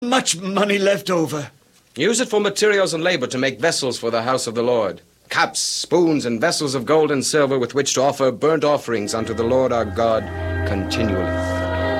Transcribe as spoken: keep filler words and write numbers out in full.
much money left over. Use it for materials and labor to make vessels for the house of the Lord. Cups, spoons, and vessels of gold and silver with which to offer burnt offerings unto the Lord our God continually.